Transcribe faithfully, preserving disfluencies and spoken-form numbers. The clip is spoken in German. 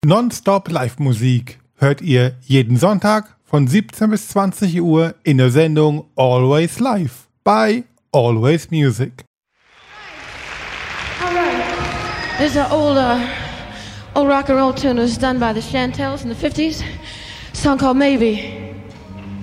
Nonstop Live-Musik hört ihr jeden Sonntag von siebzehn bis zwanzig Uhr in der Sendung Always Live bei Always Music. All right. There's an old, uh, old rock and roll tune that was done by the Chantels in the fifties. A song called Maybe.